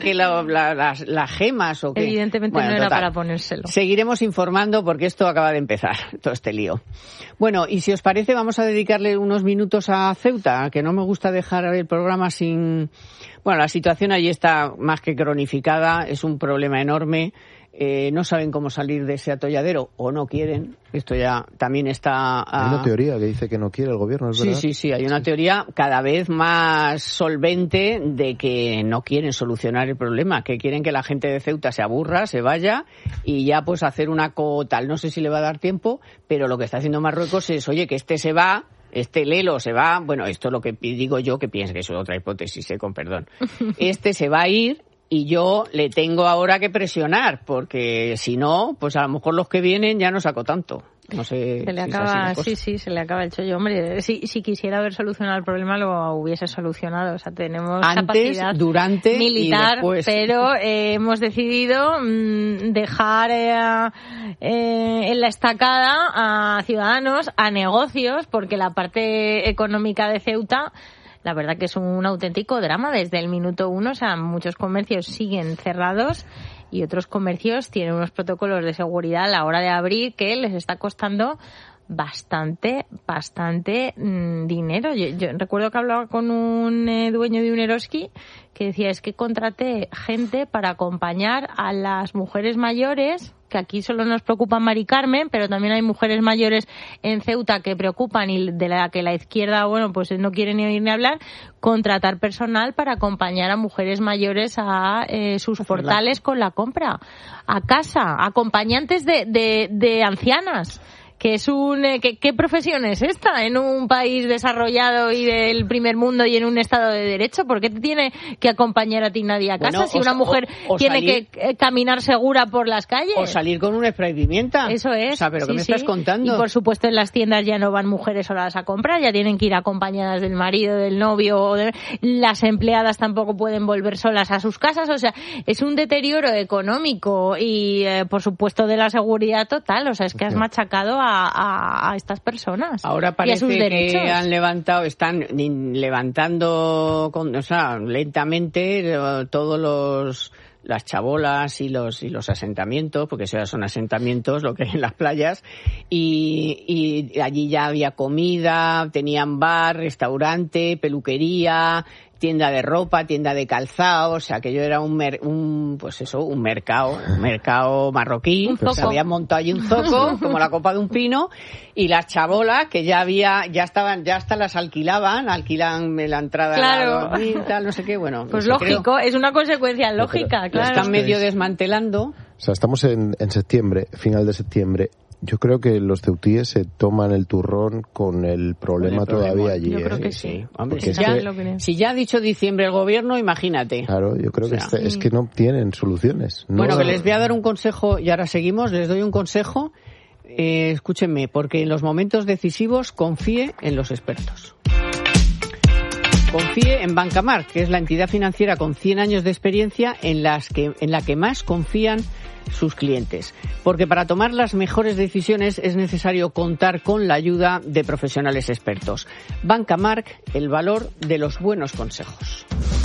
que las gemas o qué. Evidentemente no era para ponérselo. Seguiremos informando porque esto acaba de empezar, todo este lío. Bueno, y si os parece vamos a dedicarle unos minutos a Ceuta, que no me gusta dejar el programa sin... Bueno, la situación allí está más que cronificada, es un problema enorme. No saben cómo salir de ese atolladero o no quieren. Esto ya también está... Hay una teoría que dice que no quiere el gobierno, ¿es verdad? Sí, hay una teoría cada vez más solvente de que no quieren solucionar el problema, que quieren que la gente de Ceuta se aburra, se vaya y ya pues hacer una tal. No sé si le va a dar tiempo, pero lo que está haciendo Marruecos es, oye, que se va... Lelo se va, bueno, esto es lo que digo yo, que pienso que es otra hipótesis, con perdón. Se va a ir y yo le tengo ahora que presionar, porque si no, pues a lo mejor los que vienen ya no saco tanto. No sé. Se le acaba, se le acaba el chollo. Hombre, si quisiera haber solucionado el problema lo hubiese solucionado. O sea, tenemos antes, capacidad durante militar, y después. Pero hemos decidido dejar en la estacada a ciudadanos, a negocios, porque la parte económica de Ceuta, la verdad que es un auténtico drama desde el minuto 1. O sea, muchos comercios siguen cerrados y otros comercios tienen unos protocolos de seguridad a la hora de abrir que les está costando bastante dinero. Yo recuerdo que hablaba con un dueño de un Eroski que decía, es que contraté gente para acompañar a las mujeres mayores, que aquí solo nos preocupa Mari Carmen, pero también hay mujeres mayores en Ceuta que preocupan y de la que la izquierda, bueno, pues no quiere ni oír ni hablar, contratar personal para acompañar a mujeres mayores a sus portales con la compra, a casa, acompañantes de ancianas. Que es ¿qué profesión es esta en un país desarrollado y del primer mundo y en un estado de derecho? ¿Por qué te tiene que acompañar a ti nadie a casa si una mujer tiene que caminar segura por las calles? O salir con un spray pimienta. Eso es. O sea, ¿pero qué me estás contando? Y por supuesto en las tiendas ya no van mujeres solas a comprar, ya tienen que ir acompañadas del marido, del novio, las empleadas tampoco pueden volver solas a sus casas. O sea, es un deterioro económico y por supuesto de la seguridad total. O sea, es que has machacado a estas personas. Ahora parece y a sus derechos. Que están levantando, lentamente todos las chabolas y los asentamientos, porque eso ya son asentamientos, lo que hay en las playas, y allí ya había comida, tenían bar, restaurante, peluquería, tienda de ropa, tienda de calzado, o sea, aquello era un mercado marroquí, se habían montado allí un zoco, como la copa de un pino, y las chabolas, que ya hasta las alquilan la entrada, claro. Y tal, no sé qué, bueno. Pues lógico, es una consecuencia lógica, claro. Están medio desmantelando. O sea, estamos en septiembre, final de septiembre. Yo creo que los ceutíes se toman el turrón con el problema todavía allí. Yo creo que sí. Hombre, si ya ha dicho diciembre el gobierno, imagínate. Claro, yo creo que es que no tienen soluciones. Bueno, que les voy a dar un consejo, y ahora seguimos, les doy un consejo. Escúchenme, porque en los momentos decisivos confíe en los expertos. Confíe en Bancamar, que es la entidad financiera con 100 años de experiencia en la que más confían sus clientes. Porque para tomar las mejores decisiones es necesario contar con la ayuda de profesionales expertos. Bancamar, el valor de los buenos consejos.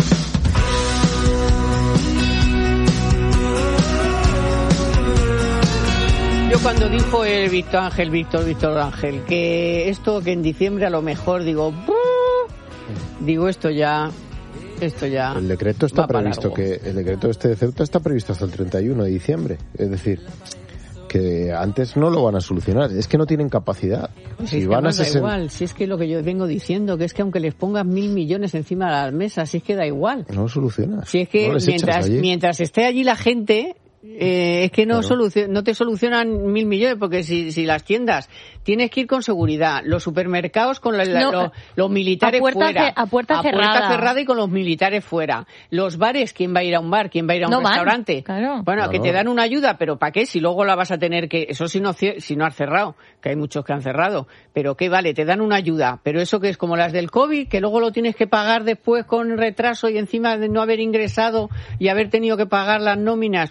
Yo cuando dijo el Víctor Ángel, que en diciembre a lo mejor digo esto ya el decreto está previsto el decreto de Ceuta está previsto hasta el 31 de diciembre, es decir, que antes no lo van a solucionar, es que no tienen capacidad. Si es que lo que yo vengo diciendo, que es que aunque les pongas 1.000 millones encima de las mesas, si es que da igual. No soluciona. Si es que mientras esté allí la gente, es que no te solucionan 1.000 millones, porque si las tiendas tienes que ir con seguridad, los supermercados con los militares fuera, a puerta cerrada y con los militares fuera, los bares, ¿quién va a ir a un bar? ¿Quién va a ir a un restaurante? Claro. Bueno, que te dan una ayuda, pero ¿para qué? Si luego la vas a tener que, eso si no has cerrado, que hay muchos que han cerrado, pero ¿qué vale? Te dan una ayuda, pero eso que es como las del COVID, que luego lo tienes que pagar después con retraso y encima de no haber ingresado y haber tenido que pagar las nóminas, pero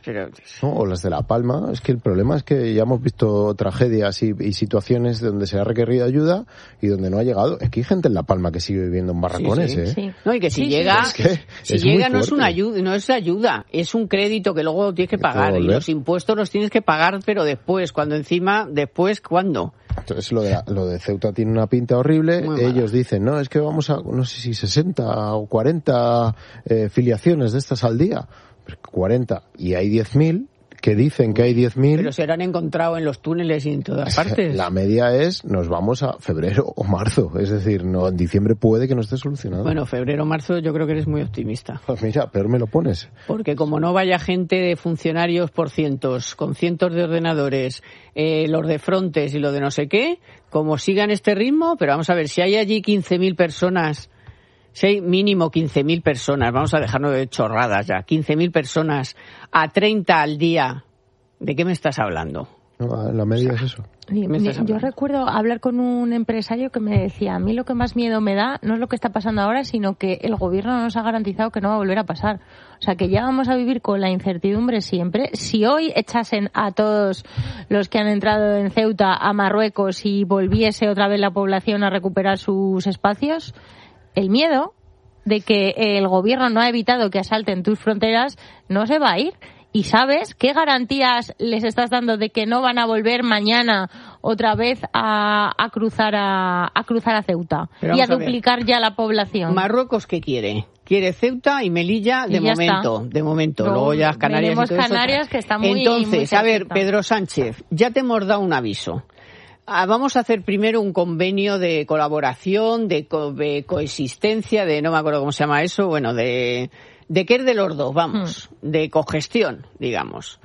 No, o las de La Palma. Es que el problema es que ya hemos visto tragedias y situaciones donde se ha requerido ayuda y donde no ha llegado. Es que hay gente en La Palma que sigue viviendo en barracones, Sí. No, y que si llega, si llega no es una ayuda, no es ayuda, es un crédito que luego tienes que pagar y los impuestos los tienes que pagar, pero después, ¿cuándo? Entonces lo de Ceuta tiene una pinta horrible. Ellos dicen, no, es que vamos a, no sé si 60 o 40 filiaciones de estas al día. 40 y hay 10.000 que dicen que hay 10.000. Pero se han encontrado en los túneles y en todas partes. La media es, nos vamos a febrero o marzo. Es decir, no, en diciembre puede que no esté solucionado. Bueno, febrero o marzo yo creo que eres muy optimista. Pues mira, peor me lo pones. Porque como no vaya gente de funcionarios por cientos, con cientos de ordenadores, los de Frontex y lo de no sé qué, como sigan este ritmo, pero vamos a ver, si hay allí 15.000 personas... Si hay mínimo 15.000 personas, vamos a dejarnos de chorradas ya, 15.000 personas a 30 al día, ¿de qué me estás hablando? No, la media es eso. Yo recuerdo hablar con un empresario que me decía, a mí lo que más miedo me da no es lo que está pasando ahora, sino que el gobierno nos ha garantizado que no va a volver a pasar. O sea, que ya vamos a vivir con la incertidumbre siempre. Si hoy echasen a todos los que han entrado en Ceuta a Marruecos y volviese otra vez la población a recuperar sus espacios, el miedo de que el gobierno no ha evitado que asalten tus fronteras no se va a ir. ¿Y sabes qué garantías les estás dando de que no van a volver mañana otra vez a cruzar a Ceuta y a duplicar ya la población? ¿Marruecos qué quiere? Quiere Ceuta y Melilla de momento. No, luego ya Canarias y todo Canarias eso. Que está muy, entonces, muy a ver, Pedro Sánchez, ya te hemos dado un aviso. Vamos a hacer primero un convenio de colaboración, de coexistencia, de no me acuerdo cómo se llama eso, bueno, de que es de los dos, vamos, de cogestión, digamos.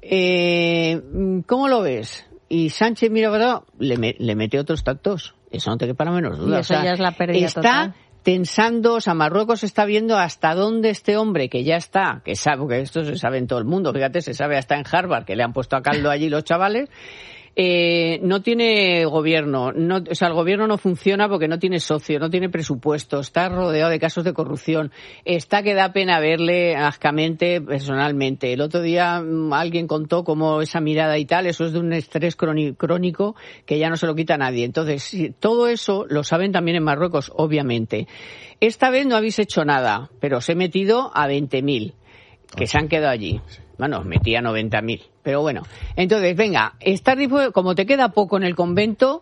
¿Cómo lo ves? Y Sánchez, mira, ¿verdad? Le mete otros tactos. Eso no te quepa la menor duda. Y eso ya es la pérdida total. Tensando, o sea, Marruecos está viendo hasta dónde este hombre que ya está, que sabe, porque esto se sabe en todo el mundo, fíjate, se sabe hasta en Harvard, que le han puesto a caldo allí los chavales, no tiene gobierno, o sea, el gobierno no funciona porque no tiene socio, no tiene presupuesto, está rodeado de casos de corrupción, está que da pena verle ascamente personalmente. El otro día alguien contó cómo esa mirada y tal, eso es de un estrés crónico que ya no se lo quita a nadie. Entonces, todo eso lo saben también en Marruecos, obviamente. Esta vez no habéis hecho nada, pero os he metido a 20.000 que se han quedado allí. Bueno, metí a 90.000. Pero bueno, entonces, venga, como te queda poco en el convento,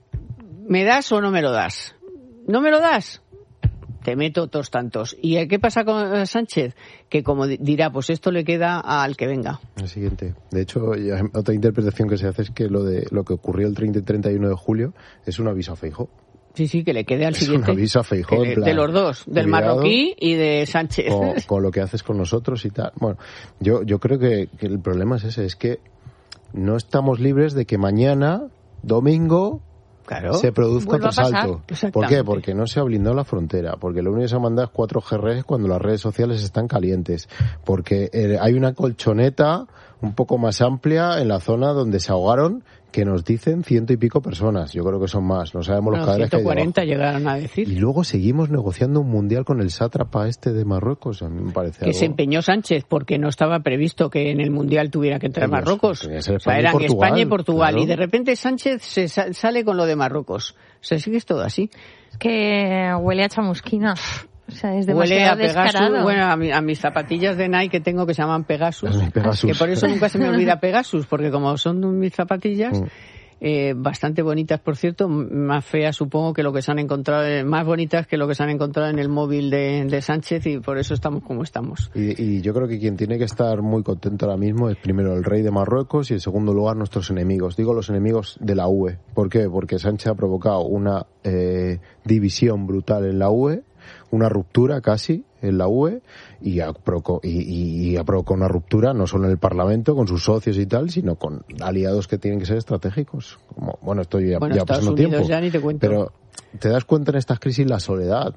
¿me das o no me lo das? ¿No me lo das? Te meto otros tantos. ¿Y qué pasa con Sánchez? Que como dirá, pues esto le queda al que venga. El siguiente. De hecho, otra interpretación que se hace es que lo que ocurrió el 30 y 31 de julio es un aviso a Feijóo. Sí, que le quede al siguiente. Es un aviso a Feijóo, en plan, de los dos, del marroquí y de Sánchez. Con lo que haces con nosotros y tal. Bueno, yo creo que el problema es ese, es que no estamos libres de que mañana, domingo, se produzca otro salto. ¿Por qué? Porque no se ha blindado la frontera, porque lo único que se ha mandado es 4 GRs cuando las redes sociales están calientes, porque hay una colchoneta un poco más amplia en la zona donde se ahogaron, que nos dicen 100 y pico personas. Yo creo que son más, no sabemos los cadáveres que hay debajo. 140 llegaron a decir. Y luego seguimos negociando un mundial con el sátrapa de Marruecos. A mí me parece que se empeñó Sánchez porque no estaba previsto que en el mundial tuviera que entrar Marruecos. Eran España y Portugal. Claro. Y de repente Sánchez se sale con lo de Marruecos. O sea, sí que es todo así. Es que huele a chamusquina. O sea, es huele a Pegasus, descarado. Bueno, a mis zapatillas de Nike que tengo que se llaman Pegasus, que por eso nunca se me olvida Pegasus, porque como son mis zapatillas, bastante bonitas, por cierto, más feas supongo que lo que se han encontrado, más bonitas que lo que se han encontrado en el móvil de Sánchez, y por eso estamos como estamos. Y yo creo que quien tiene que estar muy contento ahora mismo es primero el rey de Marruecos y en segundo lugar nuestros enemigos. Digo los enemigos de la UE. ¿Por qué? Porque Sánchez ha provocado una división brutal en la UE, una ruptura casi en la UE, y ha provocado una ruptura no solo en el Parlamento con sus socios y tal, sino con aliados que tienen que ser estratégicos. Como, bueno, estoy ya pasando tiempo, ya ni te cuento. Pero te das cuenta en estas crisis la soledad.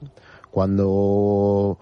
Cuando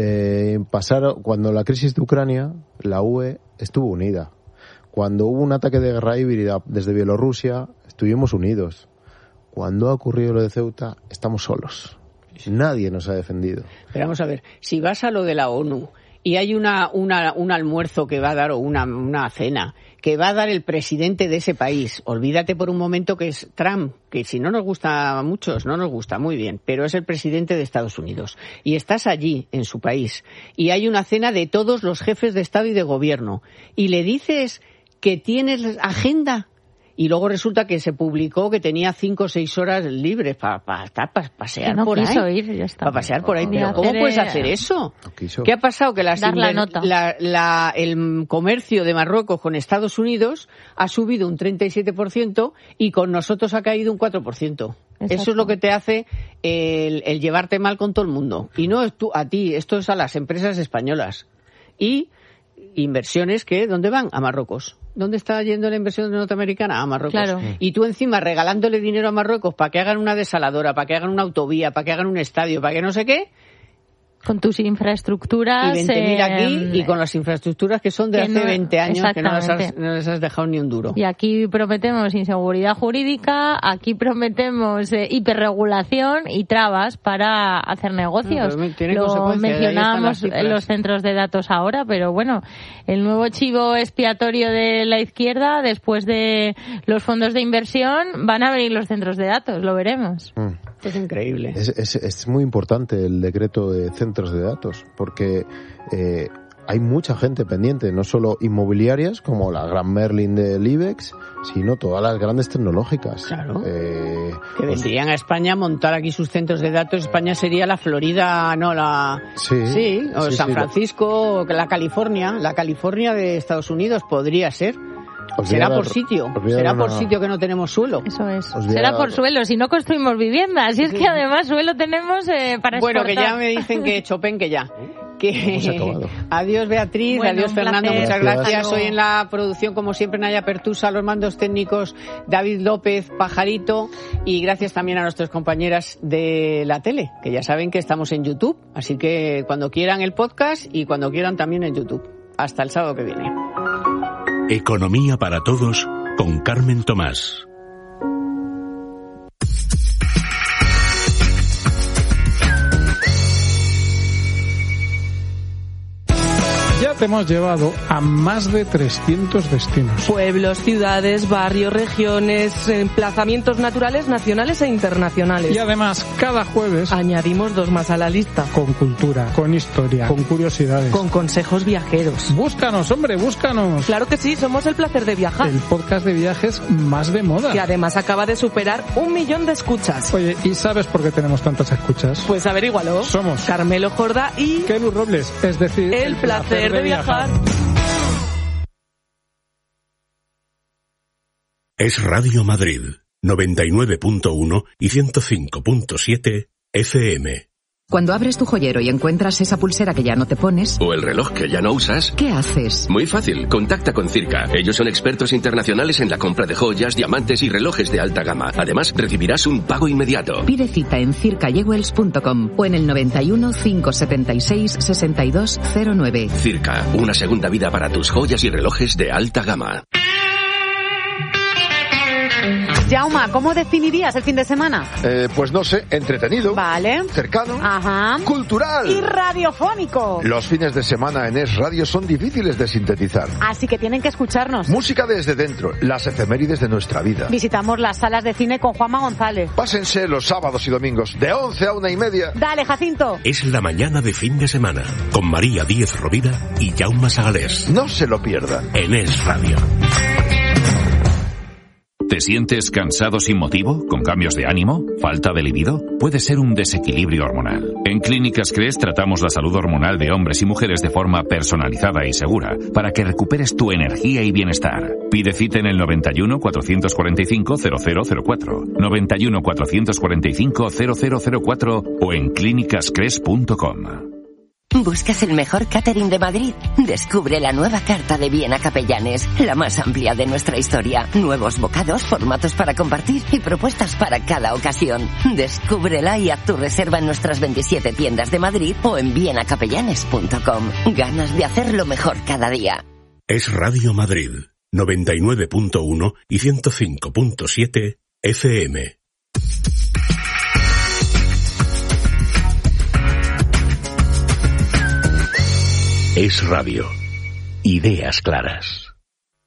la crisis de Ucrania, la UE estuvo unida. Cuando hubo un ataque de guerra híbrida desde Bielorrusia, estuvimos unidos. Cuando ha ocurrido lo de Ceuta, estamos solos. Nadie nos ha defendido. Pero vamos a ver, si vas a lo de la ONU y hay un almuerzo que va a dar, o una cena que va a dar el presidente de ese país, olvídate por un momento que es Trump, que si no nos gusta a muchos, no nos gusta muy bien, pero es el presidente de Estados Unidos, y estás allí, en su país, y hay una cena de todos los jefes de Estado y de Gobierno, y le dices que tienes agenda, y luego resulta que se publicó que tenía 5 o 6 horas libres para pasear por ahí. Para pasear por ahí. Pero ¿cómo puedes hacer eso? ¿Qué ha pasado? Que el comercio de Marruecos con Estados Unidos ha subido un 37% y con nosotros ha caído un 4%. Exacto. Eso es lo que te hace el llevarte mal con todo el mundo. Y no es a ti, esto es a las empresas españolas. Y inversiones que, ¿dónde van? A Marruecos. ¿Dónde está yendo la inversión norteamericana? A Marruecos. Claro. Y tú encima regalándole dinero a Marruecos para que hagan una desaladora, para que hagan una autovía, para que hagan un estadio, para que no sé qué. Con tus infraestructuras. Y 20.000 aquí y con las infraestructuras que son de hace 20 años que no les has dejado ni un duro. Y aquí prometemos inseguridad jurídica, aquí prometemos hiperregulación y trabas para hacer negocios. Lo mencionábamos en los centros de datos ahora, pero bueno, el nuevo chivo expiatorio de la izquierda, después de los fondos de inversión, van a venir los centros de datos, lo veremos. Es increíble. Es muy importante el decreto de centros de datos, porque hay mucha gente pendiente, no solo inmobiliarias, como la Gran Merlin del IBEX, sino todas las grandes tecnológicas. Claro. Que vendrían a España a montar aquí sus centros de datos. España sería la Florida, no la... Sí, o San Francisco, la California de Estados Unidos podría ser. Será por sitio que no tenemos suelo. Eso es. Será por suelo, si no construimos viviendas. Y es que además suelo tenemos para exportar. Bueno, que ya me dicen que Chopin, que ya. Adiós Beatriz, adiós Fernando, muchas gracias. Hoy en la producción, como siempre, Naya Pertusa, los mandos técnicos David López, Pajarito, y gracias también a nuestras compañeras de la tele, que ya saben que estamos en YouTube, así que cuando quieran el podcast y cuando quieran también en YouTube. Hasta el sábado que viene. Economía para todos con Carmen Tomás. Ya te hemos llevado a más de 300 destinos. Pueblos, ciudades, barrios, regiones, emplazamientos naturales, nacionales e internacionales. Y además, cada jueves añadimos 2 más a la lista. Con cultura, con historia, con curiosidades, con consejos viajeros. Búscanos, hombre, búscanos. Claro que sí, somos El Placer de Viajar. El podcast de viajes más de moda. Que además acaba de superar 1 millón de escuchas. Oye, ¿y sabes por qué tenemos tantas escuchas? Pues averígualo. Somos Carmelo Jorda y Kelu Robles, es decir, El Placer de Viajar. Es Radio Madrid, 99.1 y 105.7 FM. Cuando abres tu joyero y encuentras esa pulsera que ya no te pones... o el reloj que ya no usas... ¿qué haces? Muy fácil, contacta con Circa. Ellos son expertos internacionales en la compra de joyas, diamantes y relojes de alta gama. Además, recibirás un pago inmediato. Pide cita en circajewels.com o en el 91 576 6209. Circa, una segunda vida para tus joyas y relojes de alta gama. Jauma, ¿cómo definirías el fin de semana? Pues no sé, entretenido. Vale. Cercano. Ajá. Cultural. Y radiofónico. Los fines de semana en Es Radio son difíciles de sintetizar. Así que tienen que escucharnos. Música desde dentro, las efemérides de nuestra vida. Visitamos las salas de cine con Juanma González. Pásense los sábados y domingos, de 11 a 1:30. Dale, Jacinto. Es la mañana de fin de semana, con María Díez Rovira y Jaume Sagalés. No se lo pierdan. En Es Radio. ¿Te sientes cansado sin motivo? ¿Con cambios de ánimo? ¿Falta de libido? Puede ser un desequilibrio hormonal. En Clínicas Cres tratamos la salud hormonal de hombres y mujeres de forma personalizada y segura para que recuperes tu energía y bienestar. Pide cita en el 91 445 0004, 91 445 0004 o en clínicascres.com. ¿Buscas el mejor catering de Madrid? Descubre la nueva carta de Viena Capellanes, la más amplia de nuestra historia. Nuevos bocados, formatos para compartir y propuestas para cada ocasión. Descúbrela y haz tu reserva en nuestras 27 tiendas de Madrid o en vienacapellanes.com. Ganas de hacerlo mejor cada día. Es Radio Madrid, 99.1 y 105.7 FM. Es radio. Ideas claras.